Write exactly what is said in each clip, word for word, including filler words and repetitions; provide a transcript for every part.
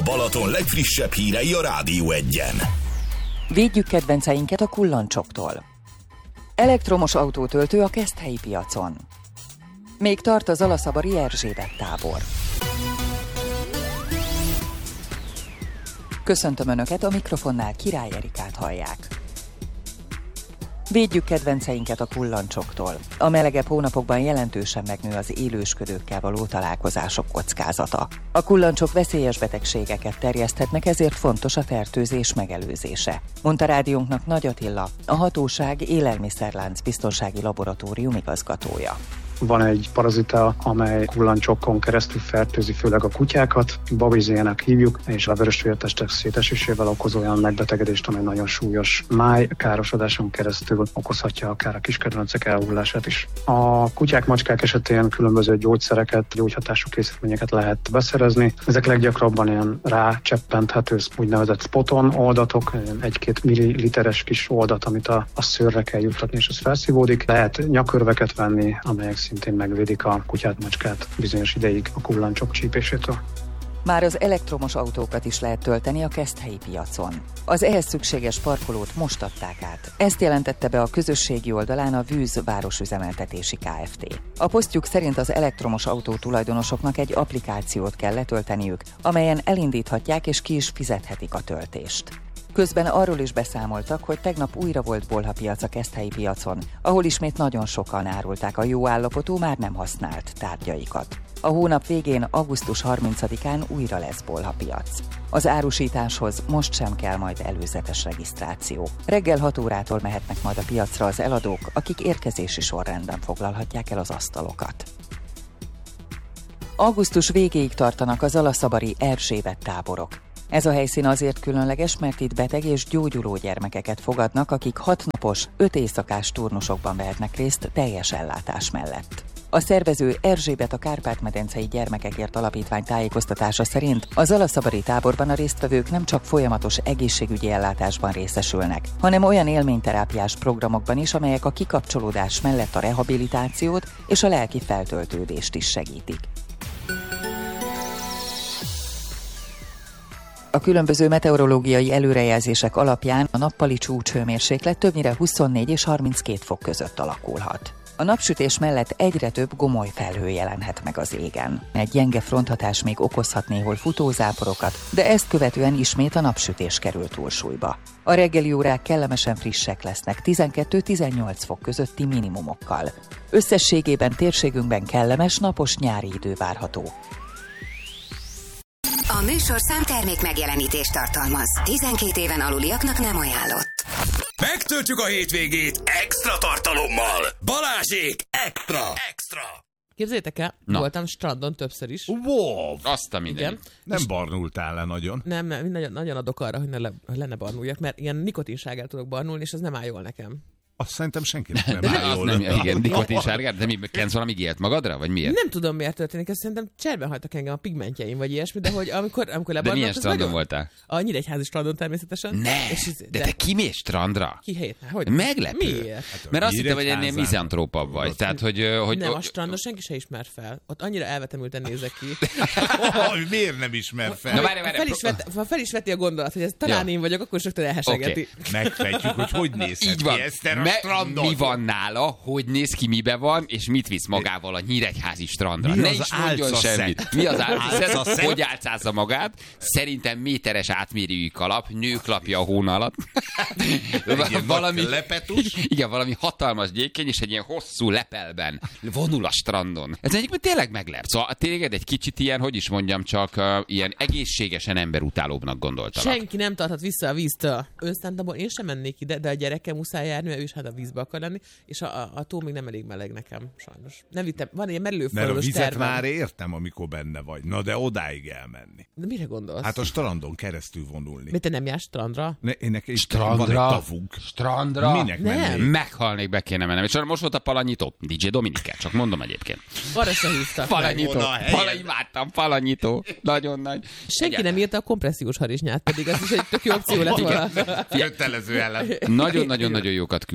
Balaton legfrissebb hírei a Rádió Egyen. Védjük kedvenceinket a kullancsoktól. Elektromos autótöltő a Keszthelyi piacon. Még tart az Alaszabari Erzsébet tábor. Köszöntöm Önöket, a mikrofonnál Király Erikát hallják. Védjük kedvenceinket a kullancsoktól. A melegebb hónapokban jelentősen megnő az élősködőkkel való találkozások kockázata. A kullancsok veszélyes betegségeket terjeszthetnek, ezért fontos a fertőzés megelőzése, mondta rádiónknak Nagy Attila, a hatóság élelmiszerlánc biztonsági laboratórium igazgatója. Van egy parazita, amely kullancsokon keresztül fertőzi főleg a kutyákat, babizének hívjuk, és a vörösvértestek szétesésével okoz olyan megbetegedést, amely nagyon súlyos májkárosodáson keresztül okozhatja akár a kiskedvencek elhullását is. A kutyák, macskák esetén különböző gyógyszereket, gyógyhatású készítményeket lehet beszerezni. Ezek leggyakrabban ilyen rácseppenthető úgynevezett spoton oldatok, egy-két milliliteres kis oldat, amit a, a szőrre kell juttatni, és az felszívódik. Lehet nyakörveket venni, amelyek szintén megvédik a kutyát, macskát bizonyos ideig a kullancsok csípésétől. Már az elektromos autókat is lehet tölteni a Keszthelyi piacon. Az ehhez szükséges parkolót most adták át. Ezt jelentette be a közösségi oldalán a Vűz városüzemeltetési Kft. A posztjuk szerint az elektromos autó tulajdonosoknak egy applikációt kell letölteniük, amelyen elindíthatják és ki is fizethetik a töltést. Közben arról is beszámoltak, hogy tegnap újra volt bolhapiac a Keszthelyi piacon, ahol ismét nagyon sokan árulták a jó állapotú, már nem használt tárgyaikat. A hónap végén, augusztus harmincadikán újra lesz bolhapiac. Az árusításhoz most sem kell majd előzetes regisztráció. Reggel hat órától mehetnek majd a piacra az eladók, akik érkezési sorrendben foglalhatják el az asztalokat. Augusztus végéig tartanak az alaszabari Erzsébet táborok. Ez a helyszín azért különleges, mert itt beteg és gyógyuló gyermekeket fogadnak, akik hat napos, öt éjszakás turnusokban vehetnek részt teljes ellátás mellett. A szervező Erzsébet a Kárpát-medencei Gyermekekért Alapítvány tájékoztatása szerint az alaszabari táborban a résztvevők nem csak folyamatos egészségügyi ellátásban részesülnek, hanem olyan élményterápiás programokban is, amelyek a kikapcsolódás mellett a rehabilitációt és a lelki feltöltődést is segítik. A különböző meteorológiai előrejelzések alapján a nappali csúcshőmérséklet többnyire huszonnégy és harminckét fok között alakulhat. A napsütés mellett egyre több gomoly felhő jelenhet meg az égen. Egy gyenge fronthatás még okozhat néhol futózáporokat, de ezt követően ismét a napsütés kerül túlsúlyba. A reggeli órák kellemesen frissek lesznek, tizenkettő-tizennyolc fok közötti minimumokkal. Összességében térségünkben kellemes, napos nyári idő várható. A műsorszám termék megjelenítést tartalmaz. tizenkét éven aluliaknak nem ajánlott. Megtöltjük a hétvégét extra tartalommal. Balázsék extra! Extra! Képzeljétek el, Na. voltam strandon többször is. Wow! Azt a minden. Nem barnultál le nagyon? Nem, nem, nagyon, nagyon adok arra, hogy ne, le, ne, ne barnuljak, mert ilyen nikotinsárgát tudok barnulni, és az nem áll jól nekem. Azt szerintem senkinek nem áll jól. Nem, igen, nikotinsárgát, de mi, kensz valami gélt magadra, vagy miért? Nem tudom, miért történik, ezt szerintem cserben hagytak engem a pigmentjeim, vagy ilyesmi, de hogy amikor, amikor lebarnult... De milyen strandon nagyon... voltál? A Nyíregyházi strandon természetesen. Ne, és ez, de, de te kimész strandra? Ki helyét? Hogy? Meglepő. Miért? Hát, mert azt hittem, hogy ennél mizantrópabb vagy. Tehát, hogy, hogy, nem, hogy, a strandon senki se ismer fel. Ott annyira elvetemülten nézek ki. oh, miért nem ismer fel? Na, várj, várj, fel, is vet, fel is veti a gondolat, hogy ez talán ja. én vagyok, akkor is rögtön elhesegeti. Okay. Megfejtjük, hogy hogy nézhet ki Eszter a strandon. Mi van nála, hogy néz ki, mibe van, és mit visz magával a Nyíregyházi strandra. Mi ne az is mondjon semmit. Mi az álcaszett? Hogy álcázza magát? Szerintem méteres átmérőjű kalap, nőklapja a hóna alatt. valami lepetus. Igen, valami hatalmas gyékény, és egy ilyen hosszú lepelben vonul a strandon. Ez egyébként tényleg meglep. Szóval tényleg egy kicsit ilyen, hogy is mondjam, csak uh, ilyen egészségesen emberutálóbbnak gondoltalak. Senki nem tarthat vissza a víztől. Önszántamból én sem mennék ide, de a gyerekem muszáj járni, mert ő is hát a vízbe akar lenni, és a, a, a tó még nem elég meleg nekem, sajnos. Nem vittem, van ilyen merülőfalós tervem. Mert a vizet már értem, amikor benne vagy. Na de odáig elmenni. De mire gondolsz? Hát a strandon keresztül vonulni. Mert te nem jársz strandra? Ne, én nekem strandra? Van egy tavunk. Strandra? Minek mennék? Meghalnék, be kéne mennem. És most volt a Palanyító. dé dzsé Dominikát, csak mondom egyébként. Arra se hívtak. Palanyító. Palanyító. Palanyító. Nagyon nagy. Senki nem írta a kompressziós harisnyát, pedig az is egy tök jó opció lett volna. Kötelező ellen. Nagyon-nagyon-nagyon jókat küld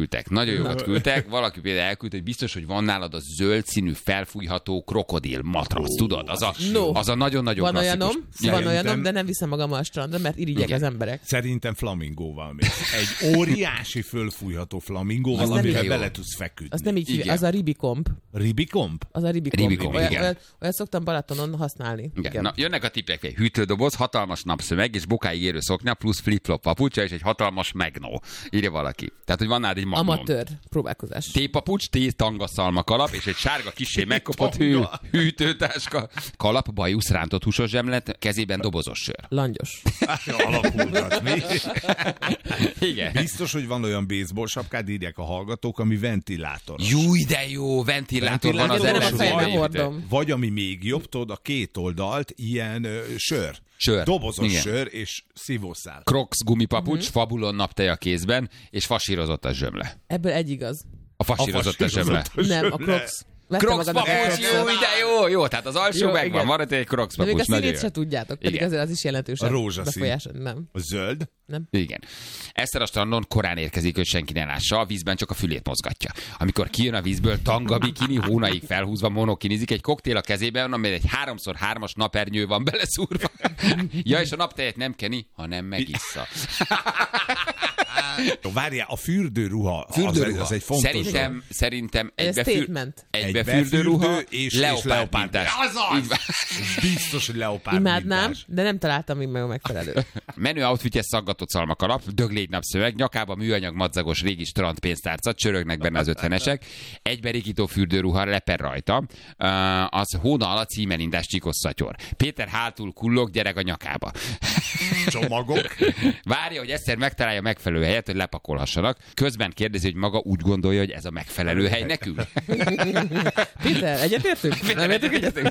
küldtek. Nagyon jókat küldtek. Valaki például elküldte, hogy biztos, hogy van nálad a zöld színű felfújható krokodil matrac, oh, tudod? Az a, no. az a nagyon-nagyon van klasszikus. Olyanom, van olyanom, de nem viszem magam a strandra, mert irigyek az emberek. Szerintem flamingóval még. Egy óriási fölfújható flamingóval, amivel bele tudsz feküdni. Az nem így hívja, az a ribikomb. Ribikomb? Az a ribikomb. Ribikomb, Olyan, igen. olyat, olyat szoktam Balatonon használni. Igen. Igen. Na, jönnek a tippek, egy hűtődoboz, hatalmas napszöveg és bokáig érő szoknya, plusz flip-flop papucsa és egy hatalmas magnó. Írja valaki. Tehát, hogy van nád egy magnó. Amatőr próbálkozás. Tépapucs, tétangaszalma kalap és egy sárga kissé megkopott hű, hűtőtáska. Kalap, bajusz, rántott húsos zsemlet, kezében dobozos sör. Langyos. Alapulgatni. Igen. Biztos, hogy van olyan baseball sapkád, írják a hallgatók, ami ventilátor. Júj, de jó, ventilátor, van az ellenségben. Vagy ami még jobb, tudod, a két oldalt ilyen ö, sör. Sör. Dobozos Igen. sör és szívószál. Crocs gumipapucs, Uh-huh. Fabulon naptej a kézben, és fasírozott a zsömle. Ebből egy igaz. A fasírozott a zsömle. Nem, a Crocs. Crocs papucs, jó, de jó, jó, tehát az alsó Jó, megvan, igen. van egy Crocs De még a papucs, nagyon színét jó. se tudjátok, pedig Igen. azért az is jelentősen A rózsaszín. befolyás. Nem. A zöld? Nem. Igen. Eszter a strandon korán érkezik, hogy senki ne lássa, a vízben csak a fülét mozgatja. Amikor kijön a vízből, tanga bikini, hónaig felhúzva monokinizik, egy koktél a kezében, amely egy háromszor hármas napernyő van beleszúrva. Ja, és a naptejet nem keni, hanem megissza. Várjál, a fürdőruha, Fürdőruha. Az, az egy fontos Szerintem, dolog. szerintem Ez egybe, für, statement. egybe Egybe fürdőruha, fürdő és- és leopárdmintás. leopárd. Biztos, hogy leopárd Imádnám, mintás. de nem találtam még meg a megfelelő. Menő outfitje szaggatott szalmakalap, döglégy napszöveg, nyakába műanyag madzagos régi strandpénztárca, csörögnek benne az ötvenesek, egyberikító fürdőruha, leper rajta, uh, az hóna alatt címelindás csíkos szatyor. Péter hátul kullog, gyerek a nyakába. Csomagok. Várja, hogy Eszter megtalálja megfelelő helyet, hogy lepakolhassanak. Közben kérdezi, hogy maga úgy gondolja, hogy ez a megfelelő hely nekünk. Péter, egyetértünk? Nem értünk egyetünk?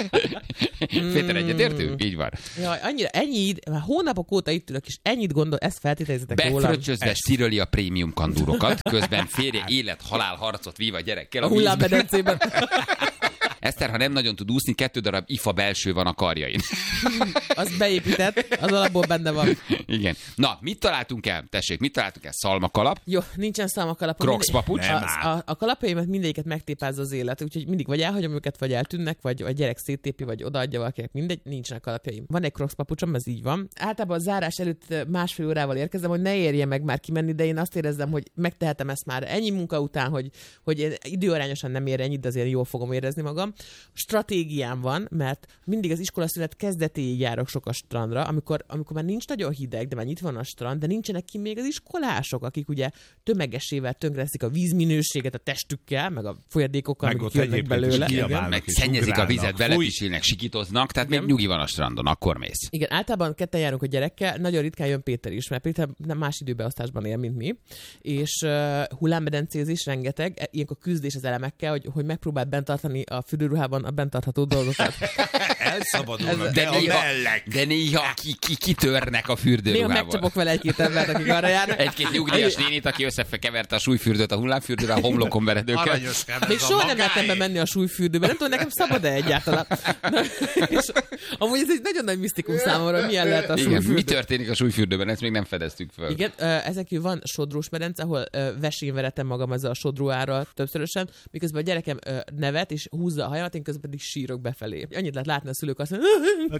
Péter, egyetértünk? Így van. Jaj, annyira, ennyi id, már hónapok óta itt ülök, és ennyit gondol, ezt feltételezitek rólam. Befröccsözve sziröli a prémium kandurokat, közben férje élet-halál harcot vív a gyerekkel A a vízben. hullámmedencében. Eszter, ha nem nagyon tud úszni, kettő darab ifa belső van a karjain. Az beépített, az alapból benne van. Igen. Na, mit találtunk el? Tessék, mit találtunk el? Szalmakalap, Jó, nincsen szalmakalapom. Crocs papucs. Nem A, áll. a, a kalapjaimat mindegyiket megtépázza az élet, úgyhogy mindig vagy elhagyom őket, vagy eltűnnek, vagy a gyerek széttépi, vagy odaadja valakinek, mindegy, nincsenek kalapjaim. Van egy Crocs papucsom, ez így van. Általában a zárás előtt másfél órával érkezem, hogy ne érje meg már kimenni, de én azt érezzem, hogy megtehetem ezt már ennyi munka után, hogy, hogy én időarányosan nem ér ennyit, de azért jól fogom érezni magam. Stratégiám van, mert mindig az iskola szünet kezdetéig járok sok a strandra, amikor, amikor már nincs nagyon hideg, de már nyitva van a strand, de nincsenek ki még az iskolások, akik ugye tömegesével tönkreteszik a vízminőséget a testükkel, meg a folyadékokkal, Meg amik ott jönnek egyébként is belőle. kiabálnak. Igen. meg és szennyezik a ugrálnak. vizet, Fúj. belepisilnek, sikítoznak, tehát még Igen. nyugi van a strandon, akkor mész. Igen, általában ketten járunk a gyerekkel, nagyon ritkán jön Péter is, mert Péter nem más időbeosztásban él, mint mi, és uh, hullámmedencézés rengeteg, ilyenkor küzdés az elemekkel, hogy, hogy megpróbált bent tartani a fürdőruhában a bent tartható dolgokat. Elszabadulnak, De de a néha, lellek. de néha ki, ki, kitörnek a Néha fürdőruhával. megcsapok vele egy-két embert, akik arra járnak. Egy-két nyugdíjas nénit, aki összekeverte a súlyfürdőt a hullámfürdővel, a homlokon veredőkkel. Aranyos Még soha nem mertem bemenni a súlyfürdőbe, nem tudom, nekem szabad-e egyáltalán. Na, és amúgy ez egy nagyon nagy misztikum számomra, hogy milyen lehet a Igen, súlyfürdő. mi történik a súlyfürdőben, ezt még nem fedeztük föl. Igen, ö, ezen kívül van sodrós medence, ahol ö, vesén veretem magam ezzel a sodróára többszörösen, miközben a gyerekem ö, nevet és húzza a hajamat, én közben pedig sírok befelé. Annyit lehet látni a szülők azt mondani,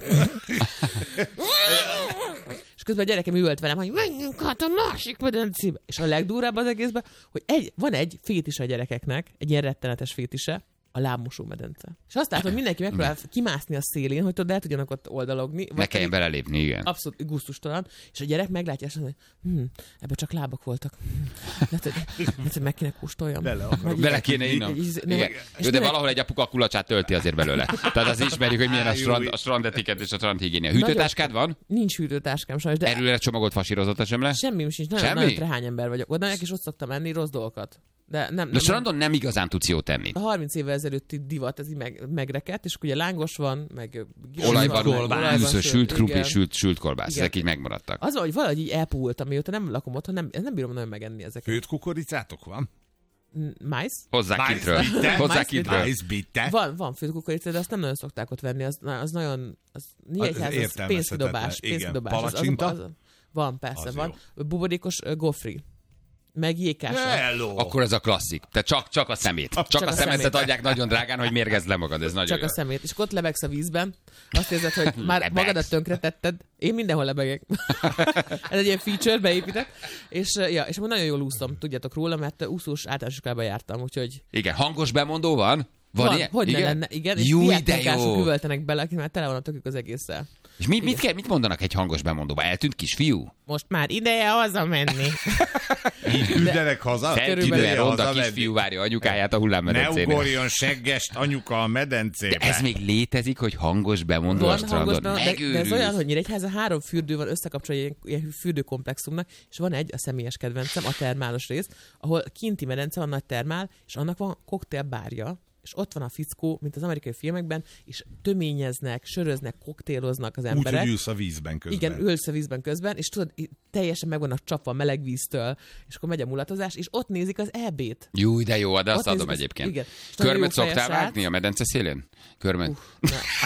és közben a gyerekem üvölt velem, hogy menjünk át a másik medencébe. És a legdurvább az egészben, hogy egy, van egy fétis a gyerekeknek, egy ilyen rettenetes fétise, a lábmosó medence. És azt látom, hogy mindenki megpróbál kimászni a szélén, hogy tudod, el tudjanak ott oldalogni. Ne kelljen belelépni, igen. Abszolút gusztustalan. És a gyerek meglátja, és mondja, hogy hm, ebben csak lábak voltak. Lehet, hogy, lehet, hogy meg kéne kóstoljam. Bele akarok. Bele kéne innom. Egy- egy- nem- Igen. és Jó, de nem- valahol egy apuka a kulacsát tölti azért belőle. Tehát az ismerjük, hogy milyen a strand, a strandetiket és a strandhigiénia. Hűtőtáskád van? Nincs hűtőtáskám sajnos, de Erőre csomagolt fasírozott a zsemle? semmi sincs. Nagyon, Semmi? nagyon trehány ember vagyok. Oda megyek, és ott szoktam enni rossz dolgokat. De nem, nem, De strandon nem igazán tudsz jót tenni. a harminc évvel ezelőtti divat, ez így meg, megrekedt, és akkor ugye lángos van, meg Olajban, olajban űzös, sült krumpli, igen. sült, sült kolbász. Igen. Ezek így megmaradtak. Az, hogy valahogy így elpúltam, mióta nem lakom otthon, nem, nem bírom nagyon megenni ezeket. Főtt kukoricátok van? Májsz? Hozzá kintről. bitte. Hozzá Mais kintről. Mais bitte. Van, van főtt kukorica, de azt nem nagyon szokták ott venni, az, az nagyon, az Nyíregyház, az értelmezhetetlen. pénzkidobás. Igen. pénzkidobás. Az- az- Palacsinta? az- Van, persze, Az van. Buborékos uh, gofri. meg jégkásra. Hello. Akkor ez a klasszik. Tehát csak, csak a szemét. Csak, csak a, a szemetet szemét. Adják nagyon drágán, hogy mérgezd le magad. Ez nagyon Csak jó. a szemét. És akkor ott lebegsz a vízben, azt érzed, hogy már lebegsz. Magadat tönkretetted. Én mindenhol lebegek. Ez egy ilyen feature beépített. És, ja, és nagyon jól úszom, tudjátok róla, mert úszós általános iskolában jártam, úgyhogy... Igen, hangos bemondó van? Van, van ilyen? Hogy igen? ne lenne, igen. És Jó, de jó. üvöltenek bele, akik már tele van a tökük az egésszel. És mit, mit, kell, mit mondanak egy hangos bemondóba? Eltűnt kisfiú? Most már ideje hazamenni. Így küldenek haza? Feltűnően ronda kisfiú várja anyukáját a hullámmedencénél. Ne ugorjon seggest anyuka a medencébe. De ez még létezik, hogy hangos bemondó van a strandon? Hangos bemondó, de, de ez olyan, hogy Nyíregyháza három fürdő van összekapcsolva ilyen, ilyen fürdőkomplexumnak, és van egy, a személyes kedvencem, a termálos rész, ahol kinti medence van, nagy termál, és annak van koktélbárja, és ott van a fickó, mint az amerikai filmekben, és töményeznek, söröznek, koktéloznak az emberek. Úgy, hogy ülsz a vízben közben. Igen, ülsz a vízben közben, és tudod, teljesen meg vannak csapva a meleg víztől, és akkor megy a mulatozás, és ott nézik az é bét. Jó, de jó, de azt ott adom nézik, egyébként. Igen. Körmöt szoktál vágni a medence szélén? Körmöt. Uh,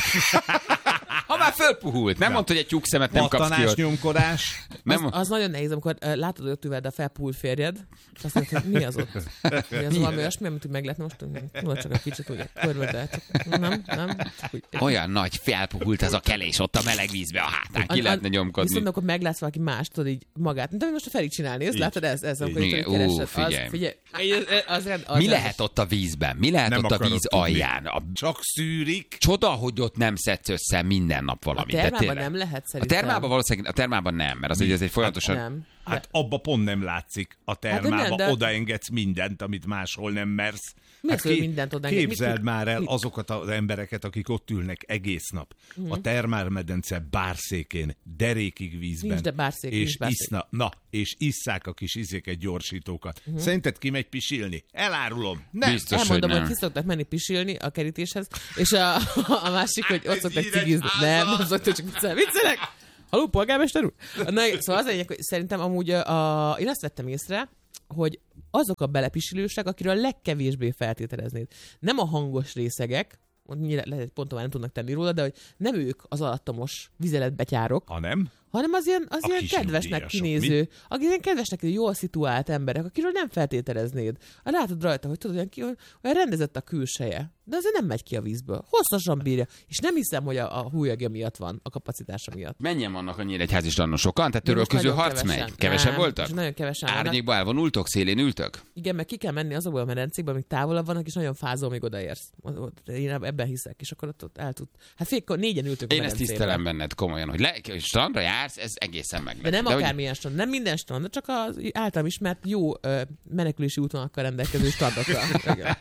ha már fölpuhult, nem mondta, hogy egy tyúkszemet nem kapsz ki. Pattanás, nyomkodás. Nem az, az nagyon nehéz, amikor uh, látod, hogy ott ül a felpuhult férjed, és azt mondod, hogy mi az ott? Mi az valami olyasmi, amit meg lehetne most tudni, csak a kicsit ugye körbe, nem, nem. Úgy. Olyan nagy felpuhult ez a kelés ott a meleg vízbe a hátán, ki lehetne nyomkodni. Viszont akkor meglátsz valaki más, tudod így magát. De most a Feri csinálni, ezt látod, ez, ez amikor így. itt keresed. Ú, figyelj. Az, figyelj. Az, az, az, Mi lehet ott a vízben? Mi lehet Nem ott a akarod víz tudni. alján? A... Csak szűrik. Csoda, hogy ott nem szedsz össze minden nap valamit. A termában tényleg. nem lehet A szerintem. termában valószínűleg, a termában nem, mert az egy, ez egy folyamatosan... Nem. Hát abba pont nem látszik. A termába Hát, de... odaengedsz mindent, amit máshol nem mersz. Mi Hát az, hogy mindent odaengedsz? Képzeld mit, már el mit? azokat az embereket, akik ott ülnek egész nap. Mm. A termálmedence bárszékén, derékig vízben. Nincs, de bárszék, és nincs bárszék. iszna, na, és isszák a kis izéket, gyorsítókat. Mm. Szerinted kimegy pisilni? Elárulom. Nem. Biztos, Elmondom, hogy hogy nem. ki szoktak menni pisilni a kerítéshez, és a, a másik, hogy ott Ez szoktak híres cigizni. állam. Nem, nem szoktak csak viccelni. Viccelek! Haló, polgármester úr? Na, szóval az a lényeg, hogy szerintem amúgy a, én azt vettem észre, hogy azok a belepisilősek, akiről a legkevésbé feltételeznéd. Nem a hangos részegek, lehet, hogy pontosan nem tudnak tenni róla, de hogy nem ők az alattomos vizeletbetyárok, Ha nem? hanem az ilyen, az A ilyen kis kedvesnek nyugdíjasok, kinéző, akik ilyen kedvesnek, jól szituált emberek, akiről nem feltételeznéd. Látod rajta, hogy tudod, olyan, ki, olyan rendezett a külseje, de azért nem megy ki a vízből. Hosszasan bírja. És nem hiszem, hogy a, a húlyagja miatt van, a kapacitása miatt. Mennyien vannak a Nyíregyházi strandon? Sokan? Tehát De töröl most közül nagyon harc kevesen. megy? Kevesen Nem, voltak? és nagyon kevesen vannak. Árnyékba elvonultok? Szélén ültök? Igen, meg ki kell menni azokból a medencékből, amik távolabb vannak, és nagyon fázol, még odaérsz. Én ebben hiszek, és akkor ott, ott el tud. Hát fél, négyen ültök Én a ezt medencében. tisztelem benned komolyan, hogy, le, hogy strandra jársz, ez egészen meg. De nem hogy- akármilyen strand, nem minden strand, de csak az általam ismert jó ö, menekülési útvonalakkal rendelkező strandokra. Igen.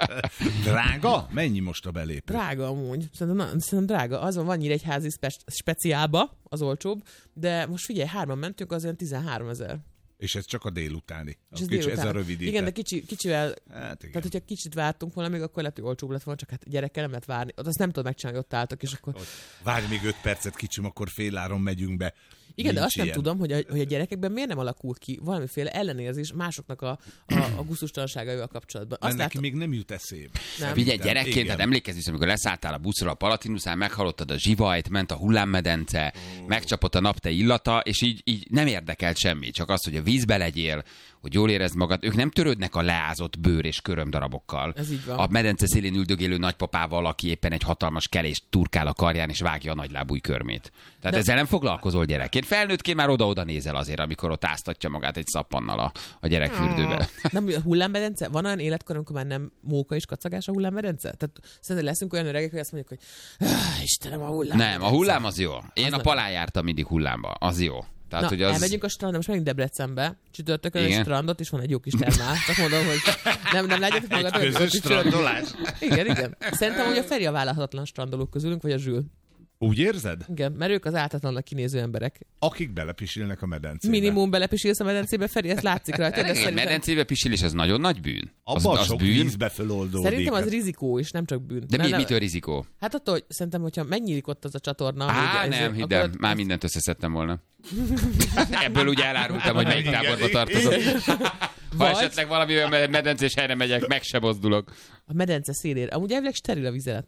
Drága? Mennyi most a belépő? Drága amúgy. Szerintem, na, szerintem drága. Azon van Nyíregyházi spe- speciálba, az olcsóbb, de most figyelj, hárman mentünk, az olyan tizenhárom ezer. És ez csak a délutáni. A És ez kicsi, ez délután. a rövidített. Igen, de kicsi, kicsivel, Hát igen. tehát hogyha kicsit vártunk volna, még akkor lehet, hogy olcsóbb lett volna, csak hát gyerekkel nem lehet várni. Ott azt nem tudod megcsinálni, hogy ott álltak, és akkor... Várj még öt percet, kicsim, akkor féláron megyünk be. Igen, de Nincs azt nem ilyen. tudom, hogy a, hogy a gyerekekben miért nem alakul ki valamiféle ellenérzés másoknak a, a, a gusztustalanságaival kapcsolatban. Azt Mert neki látom, még nem jut eszébe. Nem. Figyelj, Szerintem, gyerekként, igen. hát emlékezz vissza, amikor leszálltál a buszról a Palatinuszán, meghallottad a zsivajt, ment a hullámmedence, oh. megcsapott a napte illata, és így, így nem érdekelt semmi, csak az, hogy a vízbe legyél, hogy jól érezd magad. Ők nem törődnek a leázott bőr és köröm darabokkal. Ez így van. A medence szélén üldögélő nagypapával, aki éppen egy hatalmas kelést turkál a karján, és vágja a nagylábúj körmét. Tehát De- ezzel nem foglalkozol gyerekként. Felnőttként már oda-oda nézel azért, amikor ott áztatja magát egy szappannal a, a gyerekfürdőbe. nem, a hullámmedence? Van olyan életkor, amikor már nem móka és kacagás a hullámmedence? Tehát szerintem leszünk olyan öregek, hogy azt mondjuk, hogy "Ah, Istenem, a hullámmedence. Nem, a hullám az jó. Én Az a nem. palán jártam mindig hullámba. Az jó. Tehát, Na, hogy az... elmegyünk a strandra, most megint Debrecenbe, csütörtökön egy Igen. strandot, és van egy jó kis termál. Csak mondom, hogy nem, nem látjátok magad. Egy közös strandolás. Igen, igen. Szerintem, hogy a Feri a vállalhatatlan strandolók közülünk, vagy a Zsül. Úgy érzed? Igen, mert ők az áltatlannak kinéző emberek. Akik belepisilnek a medencébe. Minimum belepisilsz a medencébe, Feri, ez látszik rajta, de Egy szerintem, medencébe pisilés, az nagyon nagy bűn. Az, Abban az sok bűn. vízbe föloldódik. szerintem az rizikó is, nem csak bűn. De Nem, mi, nem- mitől rizikó? Hát attól, hogy szerintem, hogyha megnyílik ott az a csatorna... Á, hogy ez- nem, hidd el, akkor- már mindent összeszedtem volna. Ebből úgy elárultam, hogy melyik Igen, táborba igen. tartozom. Ha Vagy- esetleg valami olyan medencés helyre megyek, meg se mozdulok. A medence szélére. Amúgy elvileg steril a vizelet, nem?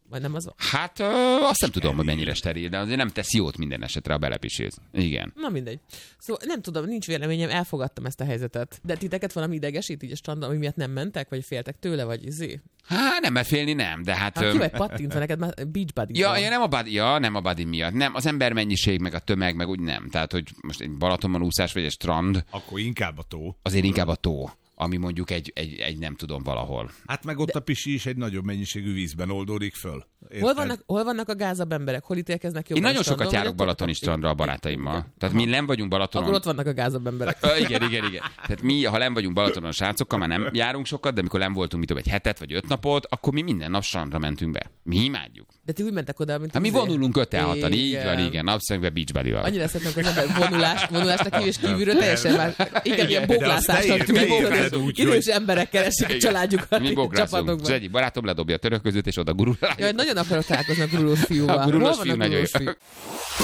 Vagy nem az van? Hát ö, azt nem tudom, hogy mennyire steril, de azért nem tesz jót minden esetre a belepisélsz. Igen. Na mindegy. Szóval nem tudom, nincs véleményem, elfogadtam ezt a helyzetet. De titeket valami idegesít így a strandon, ami miatt nem mentek, vagy féltek tőle, vagy izé? Hát nem, mert félni nem, de hát... Hát ki vagy pattintva neked már beach buddy. Ja, ja, nem a buddy, ja, nem a buddy miatt. Nem, az embermennyiség, meg a tömeg, meg úgy nem. Tehát, hogy most egy Balatonban úszás, vagy egy strand. Akkor inkább a tó. Azért inkább a tó, ami mondjuk egy, egy, egy nem tudom valahol. Hát meg ott de... a pisi is egy nagyobb mennyiségű vízben oldódik föl. Hol vannak, hol vannak a gázabb emberek? Hol ítélkeznek jobban? Én nagyon sokat járok balatoni strandra a barátaimmal. Tehát mi nem vagyunk Balatonon. Akkor ott vannak a gázabb emberek. Ö, igen, igen, igen. Tehát mi, ha nem vagyunk Balatonon a srácokkal, már nem járunk sokat, de amikor nem voltunk mit tudom, egy hetet vagy öt napot, akkor mi minden nap strandra mentünk be. Mi imádjuk. De ti úgy mentek oda, mint hát mi vonulunk öt-hatan, így van, igen, napszemüveg beach buddy-val. Annyira szeretnek az ember vonulás, vonulásnak kívül és kívülről teljesen már inkább ilyen boglászásnak tűnik. Idős emberek keresik a családjukat. Mi boglászunk. Az egyik barátom ledobja a török között, és oda gurul. Jaj, nagyon akarok találkozni a gurulós fiúval. A gurulós fiú nagyon jó.